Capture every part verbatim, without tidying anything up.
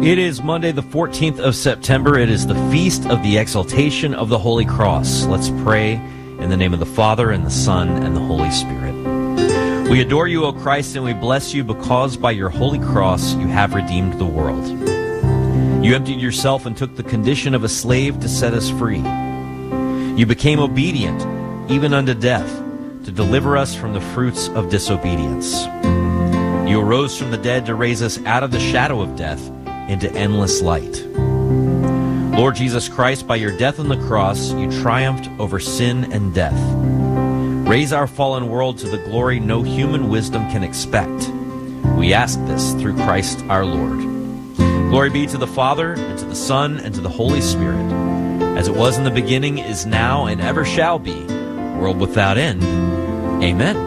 It is Monday, the fourteenth of September. It is the feast of the exaltation of the Holy Cross. Let's pray in the name of the Father, and the Son, and the Holy Spirit. We adore you, O Christ, and we bless you because by your holy cross you have redeemed the world. You emptied yourself and took the condition of a slave to set us free. You became obedient, even unto death, to deliver us from the fruits of disobedience. You arose from the dead to raise us out of the shadow of death into endless light. Lord Jesus Christ, by your death on the cross, you triumphed over sin and death. Raise our fallen world to the glory no human wisdom can expect. We ask this through Christ our Lord. Glory be to the Father, and to the Son, and to the Holy Spirit, as it was in the beginning, is now, and ever shall be, world without end. Amen.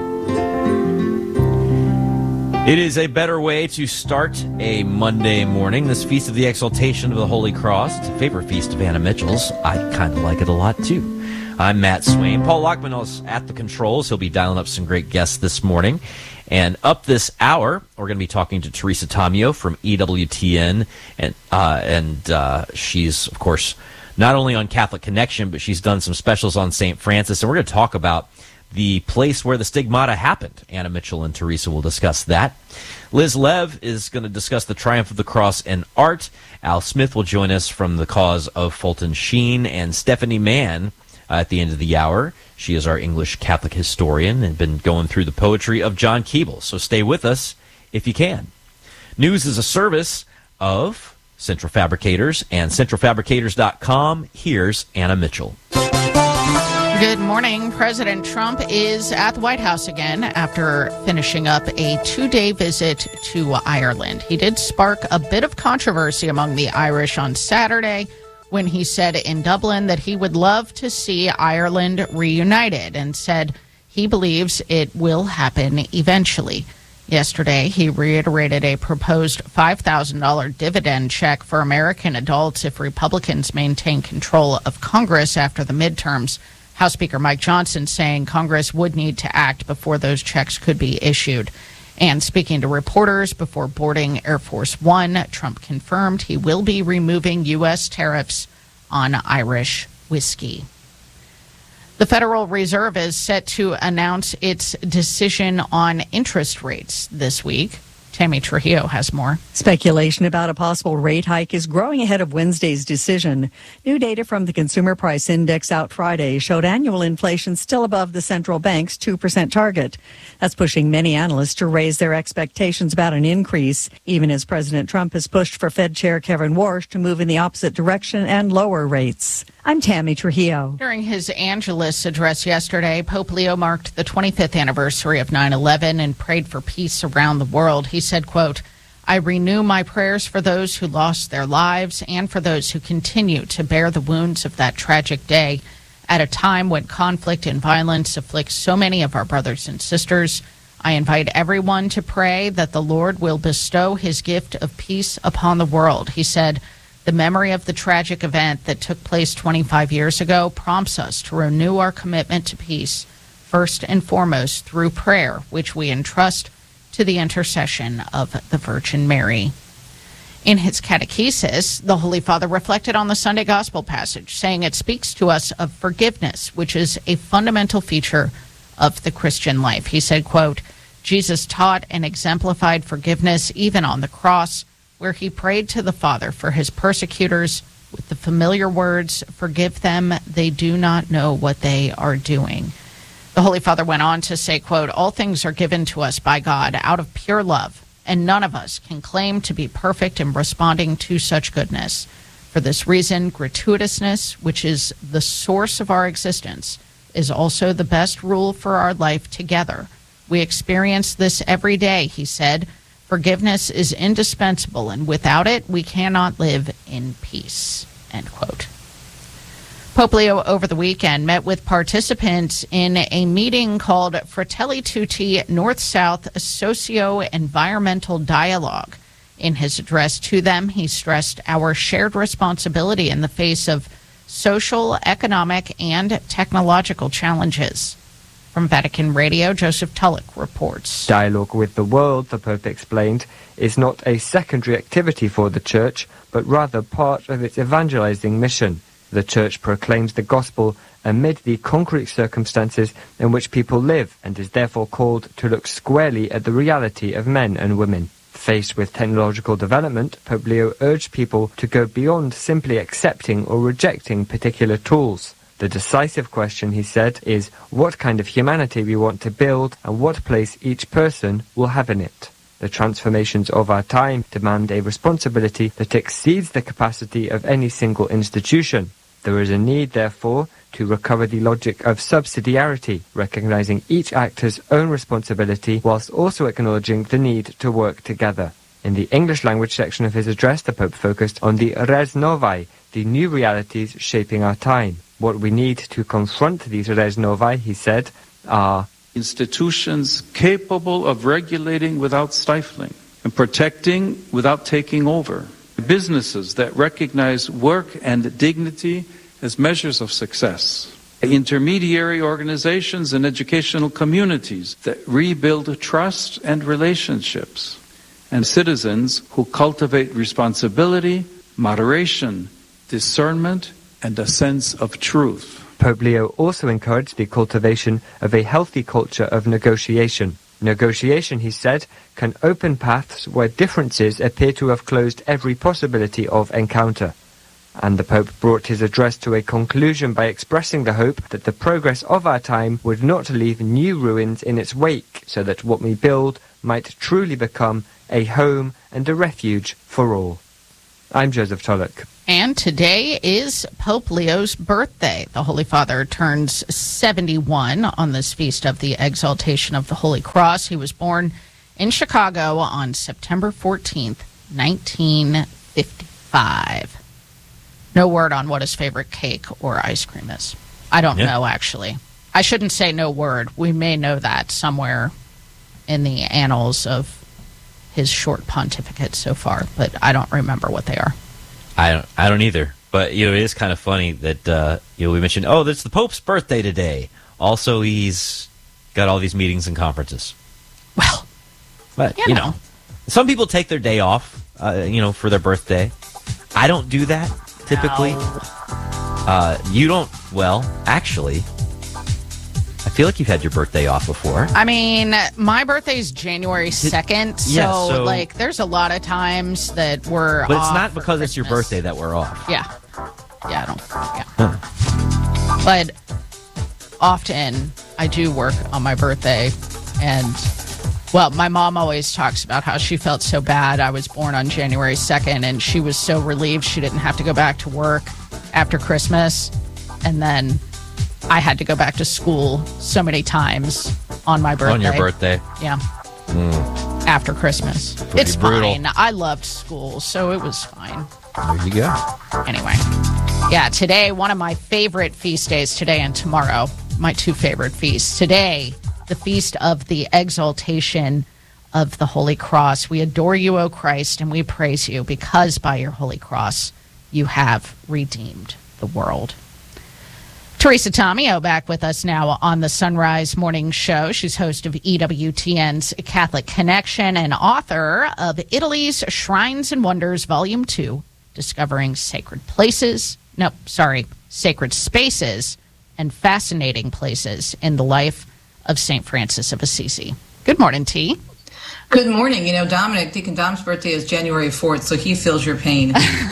It is a better way to start a Monday morning, this Feast of the Exaltation of the Holy Cross. It's a favorite feast of Anna Mitchell's. I kind of like it a lot, too. I'm Matt Swain. Paul Lockman is at the controls. He'll be dialing up some great guests this morning. And up this hour, we're going to be talking to Teresa Tomeo from E W T N. And, uh, and uh, she's, of course, not only on Catholic Connection, but she's done some specials on Saint Francis. And we're going to talk about the place where the stigmata happened. Anna Mitchell and Teresa will discuss that. Liz Lev is going to discuss the triumph of the cross and art. Al Smith will join us from the cause of Fulton Sheen, and Stephanie Mann uh, at the end of the hour. She is our English Catholic historian and been going through the poetry of John Keble. So stay with us if you can. News is a service of Central Fabricators and central fabricators dot com. Here's Anna Mitchell. Good morning. President Trump is at the White House again after finishing up a two-day visit to Ireland. He did spark a bit of controversy among the Irish on Saturday when he said in Dublin that he would love to see Ireland reunited, and said he believes it will happen eventually. Yesterday, he reiterated a proposed five thousand dollars dividend check for American adults if Republicans maintain control of Congress after the midterms. House Speaker Mike Johnson saying Congress would need to act before those checks could be issued. And speaking to reporters before boarding Air Force One, Trump confirmed he will be removing U S tariffs on Irish whiskey. The Federal Reserve is set to announce its decision on interest rates this week. Tammy Trujillo has more. Speculation about a possible rate hike is growing ahead of Wednesday's decision. New data from the Consumer Price Index out Friday showed annual inflation still above the central bank's two percent target. That's pushing many analysts to raise their expectations about an increase, even as President Trump has pushed for Fed Chair Kevin Warsh to move in the opposite direction and lower rates. I'm Tammy Trujillo. During his Angelus address yesterday, Pope Leo marked the twenty-fifth anniversary of nine eleven and prayed for peace around the world. He said, quote, "I renew my prayers for those who lost their lives and for those who continue to bear the wounds of that tragic day at a time when conflict and violence afflicts so many of our brothers and sisters. I invite everyone to pray that the Lord will bestow his gift of peace upon the world." He said, "The memory of the tragic event that took place twenty-five years ago prompts us to renew our commitment to peace, first and foremost through prayer, which we entrust to the intercession of the Virgin Mary." In his catechesis, the Holy Father reflected on the Sunday Gospel passage, saying it speaks to us of forgiveness, which is a fundamental feature of the Christian life. He said, quote, "Jesus taught and exemplified forgiveness even on the cross, where he prayed to the Father for his persecutors with the familiar words, 'Forgive them, they do not know what they are doing.'" The Holy Father went on to say, quote, "All things are given to us by God out of pure love, and none of us can claim to be perfect in responding to such goodness. For this reason, gratuitousness, which is the source of our existence, is also the best rule for our life together. We experience this every day," he said. "Forgiveness is indispensable, and without it, we cannot live in peace," end quote. Pope Leo over the weekend met with participants in a meeting called Fratelli Tutti North-South Socio-Environmental Dialogue. In his address to them, he stressed our shared responsibility in the face of social, economic, and technological challenges. From Vatican Radio, Joseph Tulloch reports. Dialogue with the world, the Pope explained, is not a secondary activity for the Church, but rather part of its evangelizing mission. The Church proclaims the gospel amid the concrete circumstances in which people live, and is therefore called to look squarely at the reality of men and women. Faced with technological development, Pope Leo urged people to go beyond simply accepting or rejecting particular tools. The decisive question, he said, is what kind of humanity we want to build and what place each person will have in it. The transformations of our time demand a responsibility that exceeds the capacity of any single institution. There is a need, therefore, to recover the logic of subsidiarity, recognizing each actor's own responsibility whilst also acknowledging the need to work together. In the English language section of his address, the Pope focused on the res novae, the new realities shaping our time. What we need to confront these res novae, he said, are institutions capable of regulating without stifling and protecting without taking over. Businesses that recognize work and dignity as measures of success. Intermediary organizations and educational communities that rebuild trust and relationships. And citizens who cultivate responsibility, moderation, discernment, and a sense of truth. Pope Leo also encouraged the cultivation of a healthy culture of negotiation. Negotiation, he said, can open paths where differences appear to have closed every possibility of encounter. And the Pope brought his address to a conclusion by expressing the hope that the progress of our time would not leave new ruins in its wake, so that what we build might truly become a home and a refuge for all. I'm Joseph Tulloch. And today is Pope Leo's birthday. The Holy Father turns seventy-one on this feast of the Exaltation of the Holy Cross. He was born in Chicago on September fourteenth, nineteen fifty-five. No word on what his favorite cake or ice cream is. I don't yeah. know, actually. I shouldn't say no word. We may know that somewhere in the annals of his short pontificate so far, but I don't remember what they are. I don't, I don't either. But, you know, it is kind of funny that, uh, you know, we mentioned, oh, it's the Pope's birthday today. Also, he's got all these meetings and conferences. Well, but, you, you know. know, some people take their day off, uh, you know, for their birthday. I don't do that, typically. No. Uh, you don't, well, actually, I feel like you've had your birthday off before. I mean, my birthday's January second, so, yeah, so like, there's a lot of times that we're But off it's not for because Christmas. it's your birthday that we're off. Yeah. Yeah, I don't, yeah. Huh. But often I do work on my birthday, and, well, my mom always talks about how she felt so bad. I was born on January second, and she was so relieved she didn't have to go back to work after Christmas, and then I had to go back to school so many times on my birthday. On your birthday? Yeah. Mm. After Christmas. Pretty it's brutal. fine. I loved school, so it was fine. There you go. Anyway. Yeah, today, one of my favorite feast days, today and tomorrow, my two favorite feasts. Today, the feast of the Exaltation of the Holy Cross. We adore you, O Christ, and we praise you because by your Holy Cross you have redeemed the world. Teresa Tomeo back with us now on the Sunrise Morning Show. She's host of E W T N's Catholic Connection and author of Italy's Shrines and Wonders, Volume two, Discovering Sacred Places, no, sorry, Sacred Spaces and Fascinating Places in the Life of Saint Francis of Assisi. Good morning, T. Good morning. You know, Dominic, Deacon Dom's birthday is January fourth, so he feels your pain.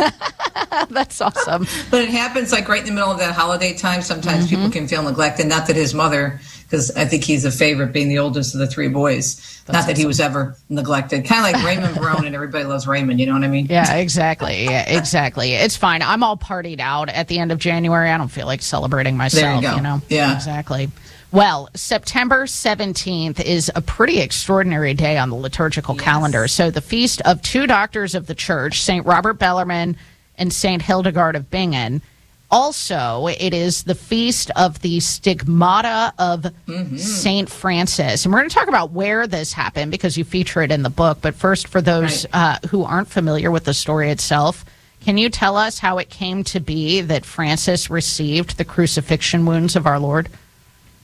That's awesome. But it happens like right in the middle of that holiday time. Sometimes mm-hmm. people can feel neglected. Not that his mother, because I think he's a favorite, being the oldest of the three boys. That's Not that awesome. He was ever neglected. Kind of like Raymond Barone, and everybody loves Raymond. You know what I mean? Yeah, exactly. Yeah, exactly. It's fine. I'm all partied out at the end of January. I don't feel like celebrating myself. There you go. You know? Yeah. Exactly. Well, September seventeenth is a pretty extraordinary day on the liturgical yes. calendar. So the feast of two doctors of the church, Saint Robert Bellarmine and Saint Hildegard of Bingen. Also, it is the feast of the Stigmata of mm-hmm. Saint Francis. And we're going to talk about where this happened because you feature it in the book. But first, for those right. uh, who aren't familiar with the story itself, can you tell us how it came to be that Francis received the crucifixion wounds of our Lord?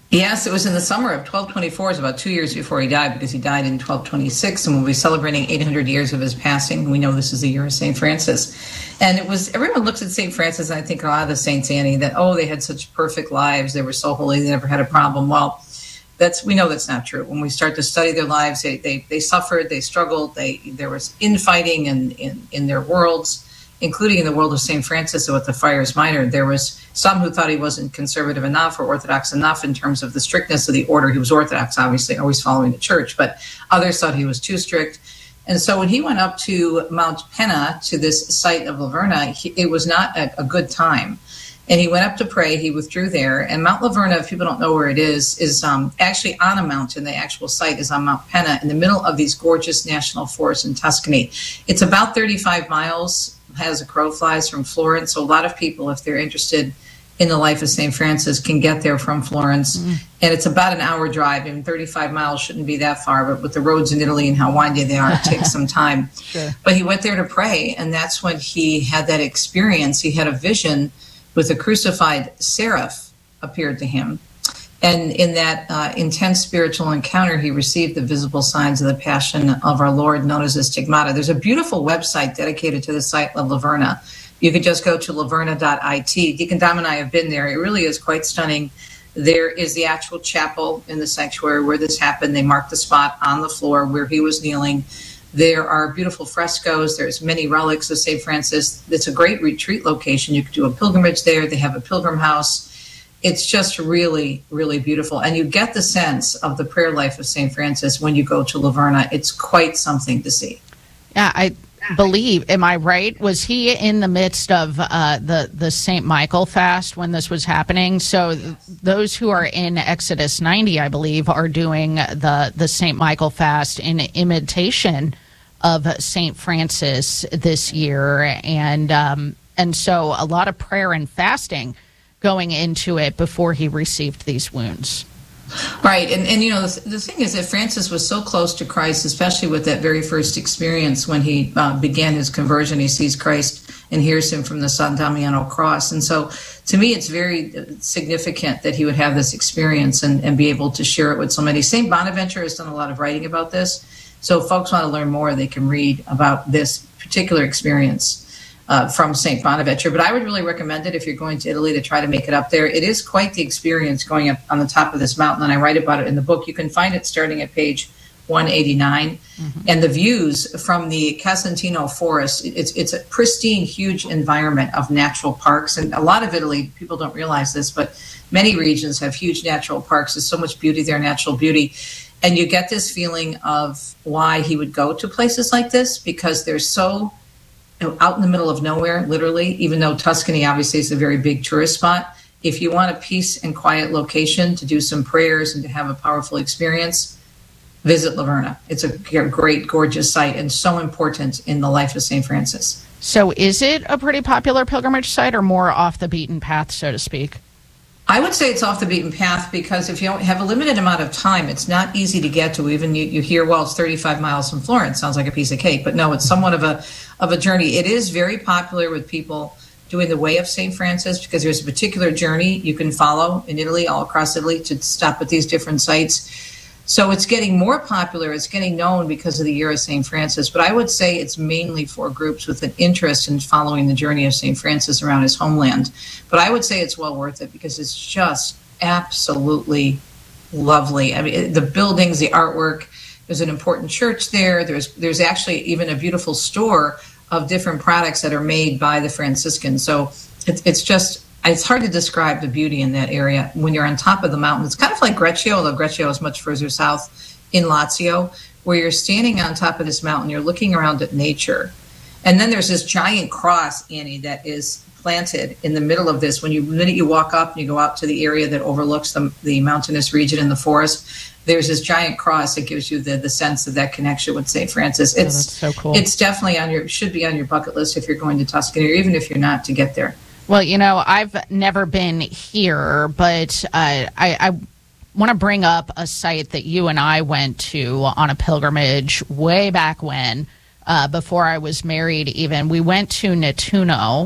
Yes, it was in the summer of twelve twenty-four. It was about two years before he died, because he died in twelve twenty-six, and we'll be celebrating eight hundred years of his passing. We know this is the year of Saint Francis. And it was, everyone looks at Saint Francis, and I think a lot of the saints, Annie, that, oh, they had such perfect lives, they were so holy, they never had a problem. Well, that's, we know that's not true. When we start to study their lives, they they, they suffered, they struggled, they there was infighting in, in, in their worlds, including in the world of Saint Francis with the Friars Minor. There was some who thought he wasn't conservative enough or orthodox enough in terms of the strictness of the order. He was orthodox, obviously, always following the church, but others thought he was too strict. And so when he went up to Mount Penna, to this site of Laverna, he, it was not a, a good time. And he went up to pray. He withdrew there. And Mount Laverna, if people don't know where it is, is um, actually on a mountain. The actual site is on Mount Penna in the middle of these gorgeous national forests in Tuscany. It's about thirty-five miles as a crow flies from Florence. So a lot of people, if they're interested in the life of Saint Francis, can get there from Florence. Mm. And it's about an hour drive. I mean, thirty-five miles shouldn't be that far, but with the roads in Italy and how windy they are, it takes some time. Sure. But he went there to pray, and that's when he had that experience. He had a vision with a crucified seraph appeared to him. And in that uh, intense spiritual encounter, he received the visible signs of the passion of our Lord, known as the Stigmata. There's a beautiful website dedicated to the site of Laverna. You could just go to laverna dot I T. Deacon Dom and I have been there. It really is quite stunning. There is the actual chapel in the sanctuary where this happened. They marked the spot on the floor where he was kneeling. There are beautiful frescoes. There's many relics of Saint Francis. It's a great retreat location. You could do a pilgrimage there. They have a pilgrim house. It's just really, really beautiful. And you get the sense of the prayer life of Saint Francis when you go to Laverna. It's quite something to see. Yeah, I believe, am I right? Was he in the midst of uh, the, the Saint Michael fast when this was happening? So those who are in Exodus ninety, I believe, are doing the, the Saint Michael fast in imitation of Saint Francis this year. And, um, and so a lot of prayer and fasting going into it before he received these wounds. Right. And, and you know, the, the thing is that Francis was so close to Christ, especially with that very first experience when he uh, began his conversion. He sees Christ and hears him from the San Damiano cross. And so to me, it's very significant that he would have this experience and, and be able to share it with so many. Saint Bonaventure has done a lot of writing about this. So if folks want to learn more, they can read about this particular experience Uh, from Saint Bonaventure. But I would really recommend it if you're going to Italy to try to make it up there. It is quite the experience going up on the top of this mountain, and I write about it in the book. You can find it starting at page one eighty-nine. Mm-hmm. And the views from the Casentino forest, it's, it's a pristine, huge environment of natural parks. And a lot of Italy, people don't realize this, but many regions have huge natural parks. There's so much beauty there, natural beauty. And you get this feeling of why he would go to places like this, because they're so out in the middle of nowhere, literally, even though Tuscany obviously is a very big tourist spot. If you want a peace and quiet location to do some prayers and to have a powerful experience, visit Laverna. It's a great, gorgeous site and so important in the life of Saint Francis. So is it a pretty popular pilgrimage site or more off the beaten path, so to speak? I would say it's off the beaten path because if you have a limited amount of time, it's not easy to get to. Even you, you hear, well, it's thirty-five miles from Florence. Sounds like a piece of cake. But no, it's somewhat of a of a journey. It is very popular with people doing the Way of Saint Francis because there's a particular journey you can follow in Italy, all across Italy, to stop at these different sites. So it's getting more popular. It's getting known because of the year of Saint Francis. But I would say it's mainly for groups with an interest in following the journey of Saint Francis around his homeland. But I would say it's well worth it because it's just absolutely lovely. I mean, the buildings, the artwork, there's an important church there. There's there's actually even a beautiful store of different products that are made by the Franciscans. So it's it's just... It's hard to describe the beauty in that area when you're on top of the mountain. It's kind of like Greccio, although Greccio is much further south in Lazio, where you're standing on top of this mountain, you're looking around at nature. And then there's this giant cross, Annie, that is planted in the middle of this. When you, the minute you walk up and you go out to the area that overlooks the, the mountainous region in the forest, there's this giant cross that gives you the, the sense of that connection with Saint Francis. It's, oh, that's so cool. It's definitely on your, should be on your bucket list if you're going to Tuscany, or even if you're not, to get there. Well, you know, I've never been here, but uh, I, I want to bring up a site that you and I went to on a pilgrimage way back when, uh, before I was married even. We went to Nettuno,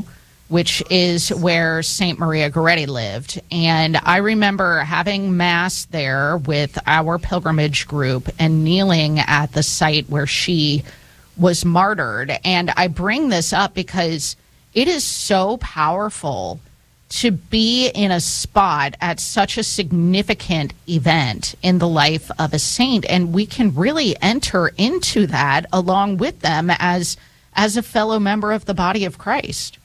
which is where Saint Maria Goretti lived. And I remember having Mass there with our pilgrimage group and kneeling at the site where she was martyred. And I bring this up because it is so powerful to be in a spot at such a significant event in the life of a saint. And we can really enter into that along with them as, as a fellow member of the body of Christ.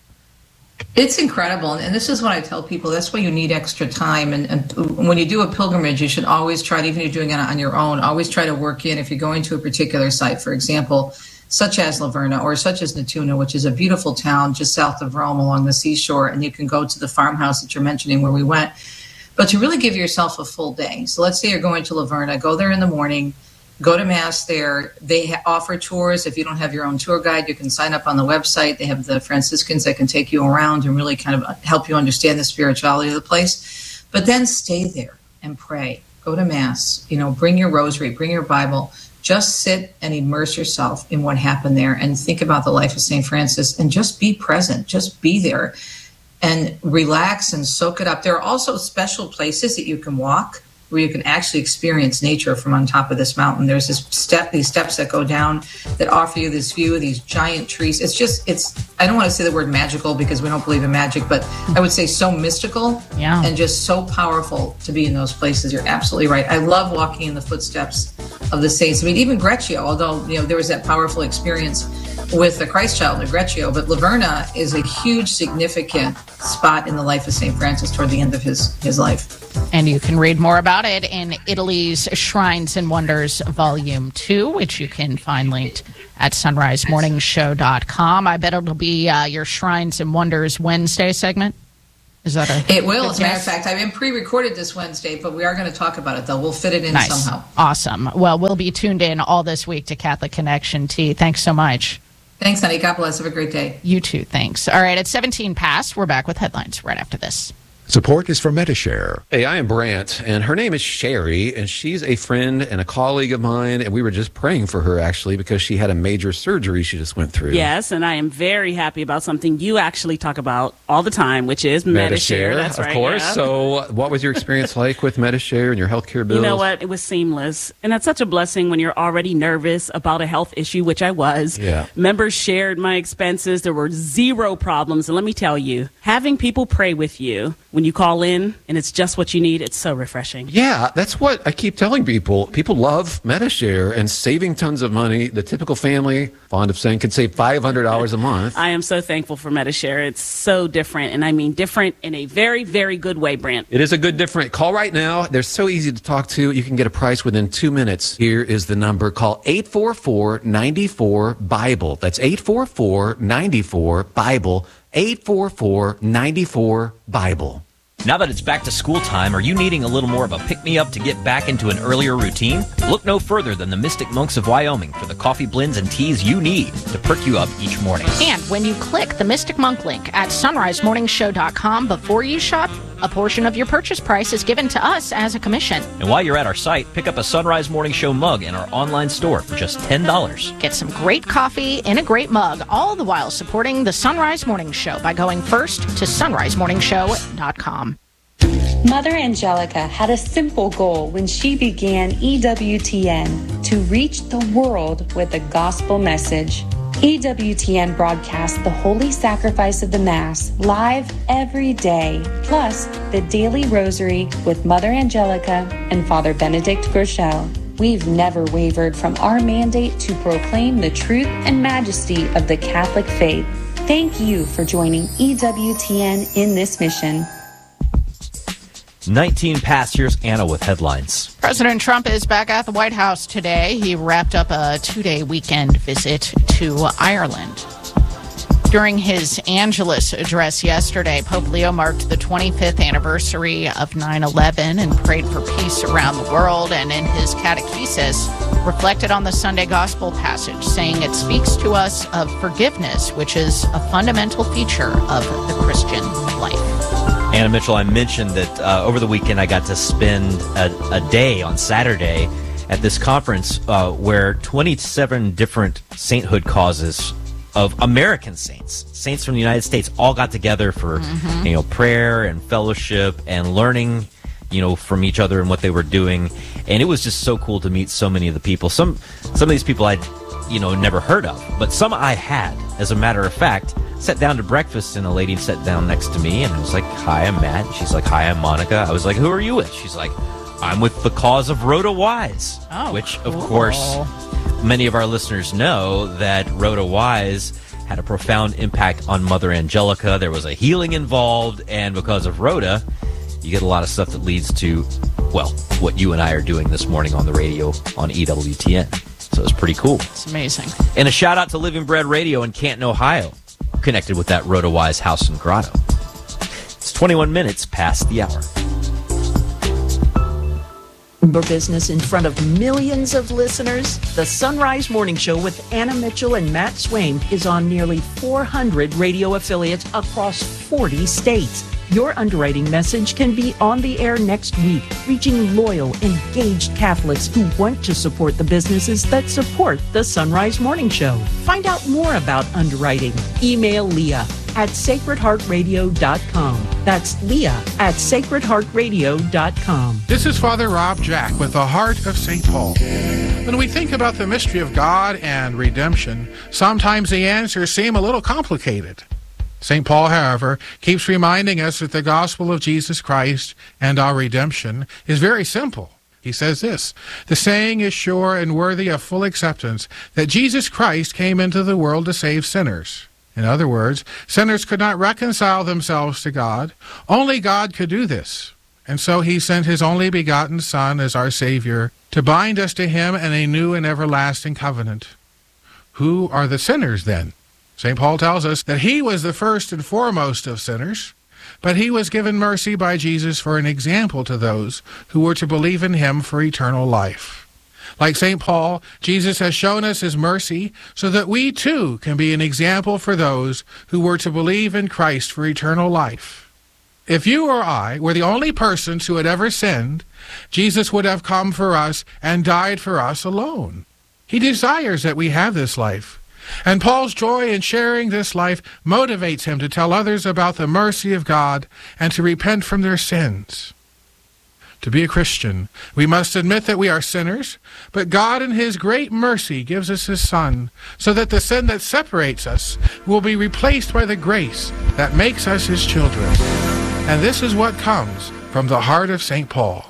It's incredible. And this is what I tell people. That's why you need extra time. And, and when you do a pilgrimage, you should always try, even if you're doing it on your own, always try to work in, if you're going to a particular site, for example, such as Laverna or such as Nettuno, which is a beautiful town just south of Rome along the seashore. And you can go to the farmhouse that you're mentioning where we went. But to really give yourself a full day. So let's say you're going to Laverna, go there in the morning, go to Mass there. They ha- offer tours. If you don't have your own tour guide, you can sign up on the website. They have the Franciscans that can take you around and really kind of help you understand the spirituality of the place. But then stay there and pray. Go to Mass. You know, bring your rosary, bring your Bible. Just sit and immerse yourself in what happened there and think about the life of Saint Francis and just be present. Just be there and relax and soak it up. There are also special places that you can walk where you can actually experience nature from on top of this mountain. There's this step, these steps that go down that offer you this view of these giant trees. It's just, it's, I don't want to say the word magical because we don't believe in magic, but I would say so mystical yeah. and just so powerful to be in those places. You're absolutely right. I love walking in the footsteps of the saints. I mean, even Greccio, although, you know, there was that powerful experience with the Christ child of Greccio, but Laverna is a huge, significant spot in the life of Saint Francis toward the end of his, his life. And you can read more about it in Italy's Shrines and Wonders Volume two, which you can find linked at sunrise morning show dot com. I bet it'll be uh, your Shrines and Wonders Wednesday segment. Is that a It will, as a matter of fact. I've been pre-recorded this Wednesday, but we are going to talk about it, though. We'll fit it in nice. somehow. Awesome. Well, we'll be tuned in all this week to Catholic Connection T. Thanks so much. Thanks, honey. God bless. Have a great day. You too. Thanks. All right. At seventeen past, we're back with headlines right after this. Support is for Medi-Share. Hey, I am Brant, and her name is Sherry, and she's a friend and a colleague of mine, and we were just praying for her, actually, because she had a major surgery she just went through. Yes, and I am very happy about something you actually talk about all the time, which is Medi-Share. That's of right, course. yeah. So what was your experience like with Medi-Share and your healthcare bills? You know what? It was seamless. And that's such a blessing when you're already nervous about a health issue, which I was. Yeah. Members shared my expenses. There were zero problems. And let me tell you, having people pray with you when you call in and it's just what you need, it's so refreshing. Yeah, that's what I keep telling people. People love Medi-Share and saving tons of money. The typical family, fond of saying, could save five hundred dollars a month. I am so thankful for Medi-Share. It's so different, and I mean different in a very, very good way, Brant. It is a good different. Call right now. They're so easy to talk to. You can get a price within two minutes. Here is the number. Call eight four four, nine four, BIBLE. That's eight four four, nine four, BIBLE. eight four four, nine four, BIBLE. Now that it's back to school time, are you needing a little more of a pick-me-up to get back into an earlier routine? Look no further than the Mystic Monks of Wyoming for the coffee blends and teas you need to perk you up each morning. And when you click the Mystic Monk link at sunrise morning show dot com before you shop, a portion of your purchase price is given to us as a commission. And while you're at our site, pick up a Sunrise Morning Show mug in our online store for just ten dollars. Get some great coffee in a great mug, all the while supporting the Sunrise Morning Show by going first to sunrise morning show dot com. Mother Angelica had a simple goal when she began E W T N: to reach the world with a gospel message. E W T N broadcasts the Holy Sacrifice of the Mass live every day, plus the Daily Rosary with Mother Angelica and Father Benedict Groeschel. We've never wavered from our mandate to proclaim the truth and majesty of the Catholic faith. Thank you for joining E W T N in this mission. nineteen past, here's Anna with headlines. President Trump is back at the White House today. He wrapped up a two-day weekend visit to Ireland. During his Angelus address yesterday, Pope Leo marked the twenty-fifth anniversary of nine eleven and prayed for peace around the world, and in his catechesis reflected on the Sunday Gospel passage, saying it speaks to us of forgiveness, which is a fundamental feature of the Christian life. Anna Mitchell, I mentioned that uh, over the weekend I got to spend a, a day on Saturday at this conference uh, where twenty-seven different sainthood causes of American saints. Saints from the United States all got together for, mm-hmm. you know, prayer and fellowship and learning, you know, from each other and what they were doing. And it was just so cool to meet so many of the people. Some some of these people I'd, you know, never heard of, but some I had. As a matter of fact, sat down to breakfast and a lady sat down next to me and I was like, "Hi, I'm Matt." And she's like, "Hi, I'm Monica." I was like, "Who are you with?" She's like, "I'm with the Cause of Rhoda Wise." Oh, which, cool. of course, many of our listeners know that Rhoda Wise had a profound impact on Mother Angelica. There was a healing involved, and because of Rhoda, you get a lot of stuff that leads to, well, what you and I are doing this morning on the radio on E W T N. So it's pretty cool. It's amazing. And a shout out to Living Bread Radio in Canton, Ohio, connected with that Rhoda Wise house and grotto. It's twenty-one minutes past the hour. Business in front of millions of listeners. The Sunrise Morning Show with Anna Mitchell and Matt Swain is on nearly four hundred radio affiliates across forty states. Your underwriting message can be on the air next week, reaching loyal, engaged Catholics who want to support the businesses that support the Sunrise Morning Show. Find out more about underwriting. Email Leah at sacred heart radio dot com. That's Leah at sacred heart radio dot com. This is Father Rob Jack with the Heart of Saint Paul. When we think about the mystery of God and redemption, sometimes the answers seem a little complicated. Saint Paul, however, keeps reminding us that the gospel of Jesus Christ and our redemption is very simple. He says this, "The saying is sure and worthy of full acceptance that Jesus Christ came into the world to save sinners." In other words, sinners could not reconcile themselves to God. Only God could do this. And so he sent his only begotten Son as our Savior to bind us to him in a new and everlasting covenant. Who are the sinners then? Saint Paul tells us that he was the first and foremost of sinners, but he was given mercy by Jesus for an example to those who were to believe in him for eternal life. Like Saint Paul, Jesus has shown us his mercy so that we too can be an example for those who were to believe in Christ for eternal life. If you or I were the only persons who had ever sinned, Jesus would have come for us and died for us alone. He desires that we have this life. And Paul's joy in sharing this life motivates him to tell others about the mercy of God and to repent from their sins. To be a Christian, we must admit that we are sinners, but God in his great mercy gives us his Son, so that the sin that separates us will be replaced by the grace that makes us his children. And this is what comes from the heart of Saint Paul.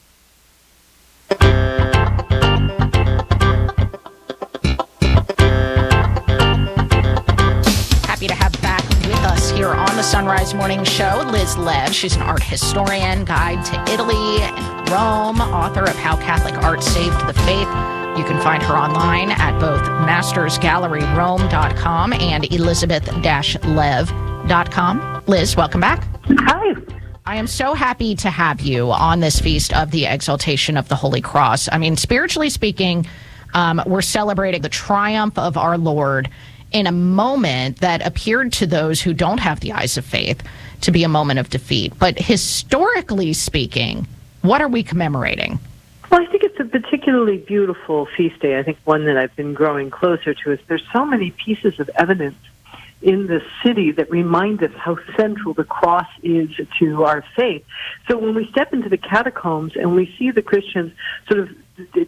Happy to have back with us here on the Sunrise Morning Show, Liz Lev. She's an art historian, guide to Italy and Rome, author of How Catholic Art Saved the Faith. You can find her online at both masters gallery rome dot com and elizabeth dash lev dot com. Liz, welcome back. Hi. I am so happy to have you on this feast of the Exaltation of the Holy Cross. I mean, spiritually speaking, um, we're celebrating the triumph of our Lord in a moment that appeared to those who don't have the eyes of faith to be a moment of defeat. But historically speaking, what are we commemorating? Well, I think it's a particularly beautiful feast day. I think one that I've been growing closer to is there's so many pieces of evidence in the city that remind us how central the cross is to our faith. So when we step into the catacombs and we see the Christians sort of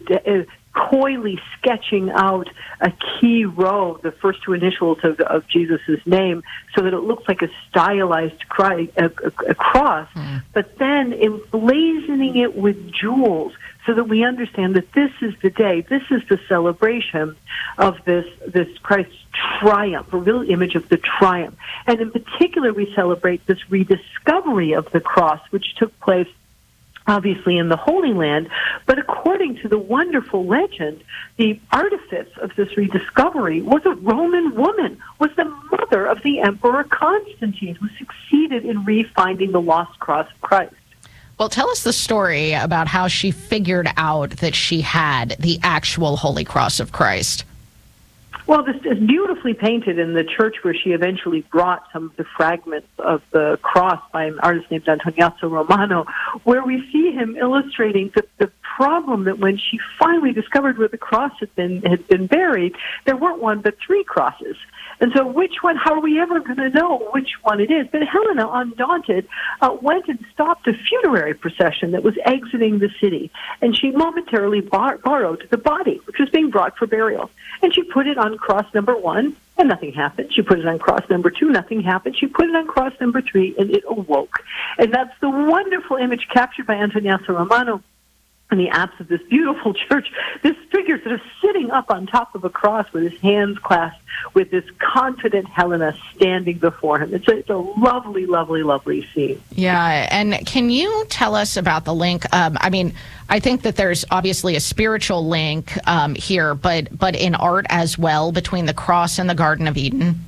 coyly sketching out a key row, the first two initials of, of Jesus' name, so that it looks like a stylized cry, a, a, a cross, mm. but then emblazoning it with jewels so that we understand that this is the day, this is the celebration of this, this Christ's triumph, a real image of the triumph. And in particular, we celebrate this rediscovery of the cross, which took place obviously in the Holy Land, but according to the wonderful legend, the artifice of this rediscovery was a Roman woman, was the mother of the Emperor Constantine, who succeeded in refinding the lost cross of Christ. Well, tell us the story about how she figured out that she had the actual Holy Cross of Christ. Well, this is beautifully painted in the church where she eventually brought some of the fragments of the cross by an artist named Antoniazzo Romano, where we see him illustrating the, the problem that when she finally discovered where the cross had been had been buried, there weren't one but three crosses. And so which one, how are we ever going to know which one it is? But Helena, undaunted, uh, went and stopped a funerary procession that was exiting the city. And she momentarily bar- borrowed the body, which was being brought for burial. And she put it on cross number one, and nothing happened. She put it on cross number two, nothing happened. She put it on cross number three, and it awoke. And that's the wonderful image captured by Antoniazzo Romano in the apse of this beautiful church, this figure sort of sitting up on top of a cross with his hands clasped, with this confident Helena standing before him. It's a, it's a lovely, lovely, lovely scene. Yeah, and can you tell us about the link? Um, I mean, I think that there's obviously a spiritual link um, here, but but in art as well, between the cross and the Garden of Eden.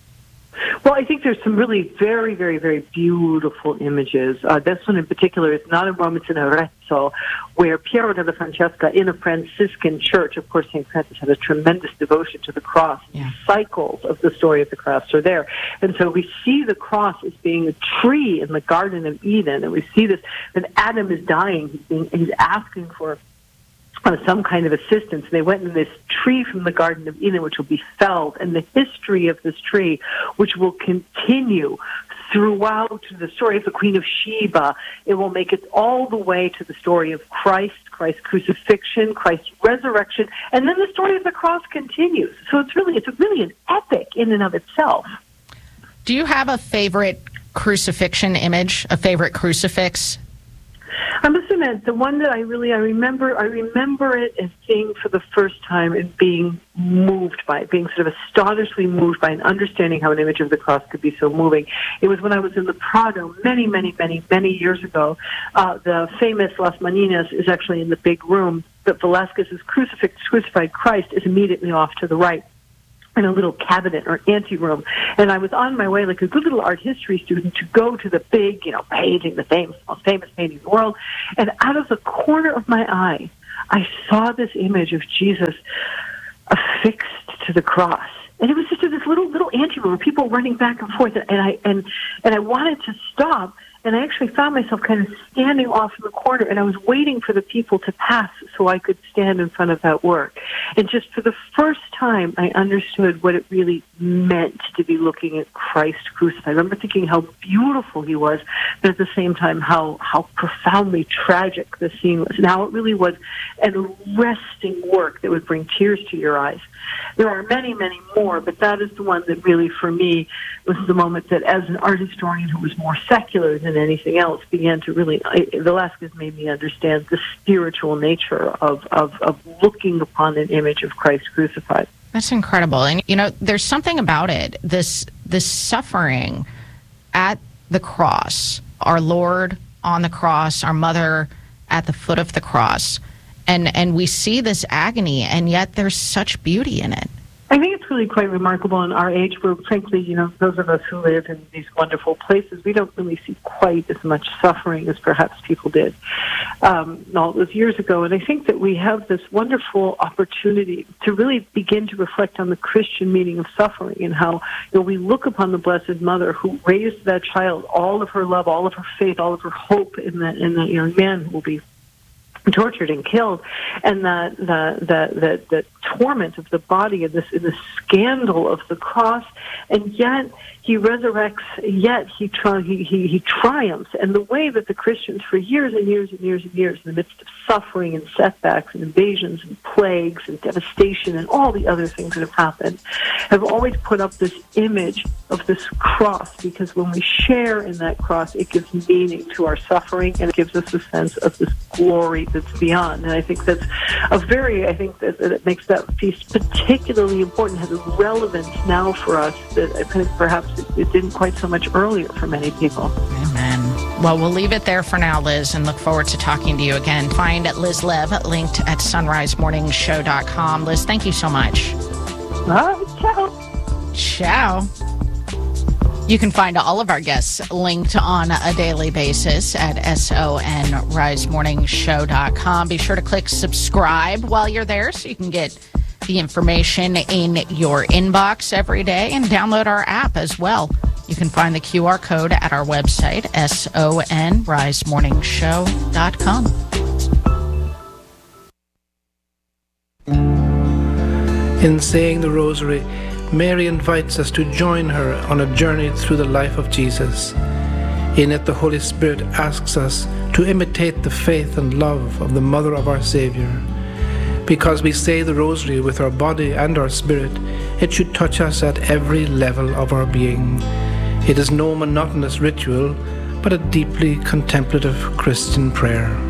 Well, I think there's some really very, very, very beautiful images. Uh, this one in particular is not in Rome, it's in Arezzo, where Piero della Francesca, in a Franciscan church, of course, Saint Francis had a tremendous devotion to the cross. Yeah. Cycles of the story of the cross are there. And so we see the cross as being a tree in the Garden of Eden, and we see this, that Adam is dying, he's, being, he's asking for Uh, some kind of assistance. They went in this tree from the Garden of Eden, which will be felled, and the history of this tree, which will continue throughout the story of the Queen of Sheba. It will make it all the way to the story of Christ, Christ's crucifixion, Christ's resurrection, and then the story of the cross continues. So it's really, it's really an epic in and of itself. Do you have a favorite crucifixion image, a favorite crucifix? I must admit, the one that I really, I remember, I remember it as seeing for the first time and being moved by it, being sort of astonishingly moved by and understanding how an image of the cross could be so moving. It was when I was in the Prado many, many, many, many years ago. Uh, the famous Las Maninas is actually in the big room, but Velázquez's crucifix, crucified Christ is immediately off to the right, in a little cabinet or anteroom. And I was on my way, like a good little art history student, to go to the big, you know, painting, the famous, most famous painting in the world. And out of the corner of my eye, I saw this image of Jesus affixed to the cross. And it was just in this little little anteroom where people running back and forth. And I and and I wanted to stop. And I actually found myself kind of standing off in the corner, and I was waiting for the people to pass so I could stand in front of that work. And just for the first time, I understood what it really meant to be looking at Christ crucified. I remember thinking how beautiful he was, but at the same time, how, how profoundly tragic the scene was, and how it really was an arresting work that would bring tears to your eyes. There are many, many more, but that is the one that really, for me, was the moment that, as an art historian who was more secular than anything else, began to really, Velázquez made me understand the spiritual nature of, of, of looking upon an image of Christ crucified. That's incredible. And, you know, there's something about it, this, this suffering at the cross, our Lord on the cross, our mother at the foot of the cross. And and we see this agony, and yet there's such beauty in it. I think it's really quite remarkable in our age where, frankly, you know, those of us who live in these wonderful places, we don't really see quite as much suffering as perhaps people did um, all those years ago. And I think that we have this wonderful opportunity to really begin to reflect on the Christian meaning of suffering and how, you know, we look upon the Blessed Mother who raised that child, all of her love, all of her faith, all of her hope in that, in that young man who will be tortured and killed, and the the the the, the torment of the body and this in the scandal of the cross, and yet he resurrects, yet he, tri- he he he triumphs. And the way that the Christians, for years and years and years and years, in the midst of suffering and setbacks and invasions and plagues and devastation and all the other things that have happened, have always put up this image of this cross, because when we share in that cross, it gives meaning to our suffering, and it gives us a sense of this glory that's beyond. And I think that's a very, I think that, that it makes that feast particularly important, has a relevance now for us that I think perhaps it, it didn't quite so much earlier for many people. Amen. Well, we'll leave it there for now, Liz, and look forward to talking to you again. Find Liz Lev linked at sunrise morning show dot com. Liz, thank you so much. All right, ciao. Ciao. You can find all of our guests linked on a daily basis at sunrise morning show dot com. Be sure to click subscribe while you're there so you can get the information in your inbox every day, and download our app as well. You can find the Q R code at our website, sunrise morning show dot com. In saying the rosary, Mary invites us to join her on a journey through the life of Jesus. In it, the Holy Spirit asks us to imitate the faith and love of the Mother of our Savior. Because we say the Rosary with our body and our spirit, it should touch us at every level of our being. It is no monotonous ritual, but a deeply contemplative Christian prayer.